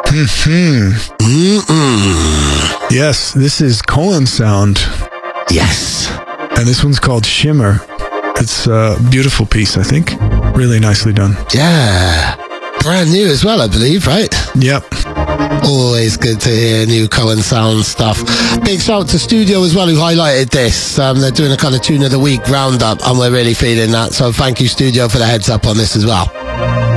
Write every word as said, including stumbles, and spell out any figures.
Mm-hmm. Mm-mm. Yes, this is Colin Sound. Yes. And this one's called Shimmer. It's a beautiful piece, I think. Really nicely done. Yeah. Brand new as well, I believe, right? Yep. Always good to hear new Colin Sound stuff. Big shout out to Studio as well, who highlighted this. Um, they're doing a kind of Tune of the Week roundup, and we're really feeling that. So thank you, Studio, for the heads up on this as well.